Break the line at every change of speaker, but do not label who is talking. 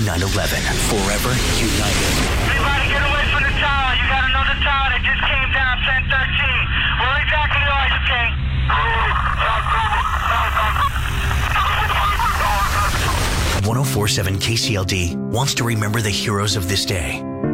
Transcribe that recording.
9/11. Forever united.
Everybody get away from the tower. You got another tower that just came down, 1013. Where exactly are you, King?
104.7 KCLD wants to remember the heroes of this day.